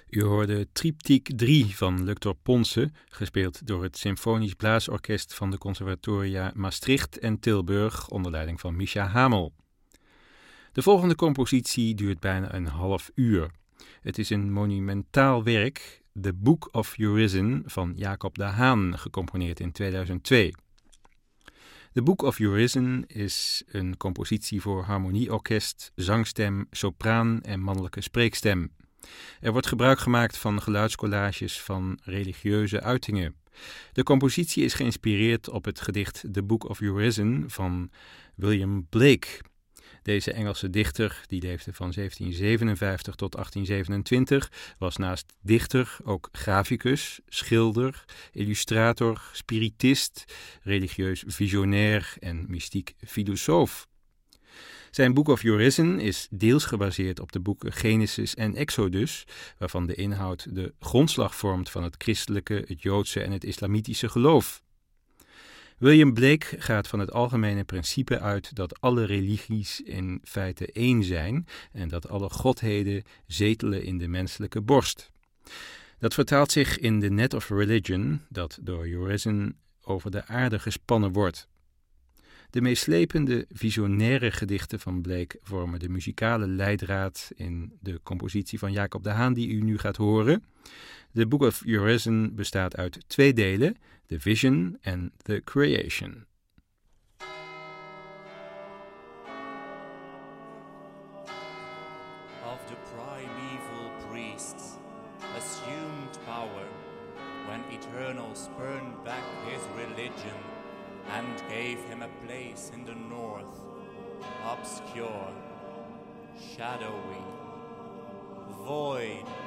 U hoorde Triptyque 3 van Luctor Ponce, gespeeld door het Symfonisch Blaasorkest van de Conservatoria Maastricht en Tilburg onder leiding van Mischa Hamel. De volgende compositie duurt bijna een half uur. Het is een monumentaal werk, The Book of Urizen van Jacob de Haan, gecomponeerd in 2002. The Book of Urizen is een compositie voor harmonieorkest, zangstem, sopraan en mannelijke spreekstem. Er wordt gebruik gemaakt van geluidscollages van religieuze uitingen. De compositie is geïnspireerd op het gedicht The Book of Urizen van William Blake. Deze Engelse dichter, die leefde van 1757 tot 1827, was naast dichter ook graficus, schilder, illustrator, spiritist, religieus visionair en mystiek filosoof. Zijn Book of Urizen is deels gebaseerd op de boeken Genesis en Exodus, waarvan de inhoud de grondslag vormt van het christelijke, het joodse en het islamitische geloof. William Blake gaat van het algemene principe uit dat alle religies in feite één zijn en dat alle godheden zetelen in de menselijke borst. Dat vertaalt zich in de Net of Religion, dat door Urizen over de aarde gespannen wordt. De meeslepende, visionaire gedichten van Blake vormen de muzikale leidraad in de compositie van Jacob de Haan die u nu gaat horen. The Book of Urizen bestaat uit 2 delen, The Vision en The Creation. Of the primeval priests assumed power when Eternal spurned back his religion and gave him a place in the north, obscure, shadowy, void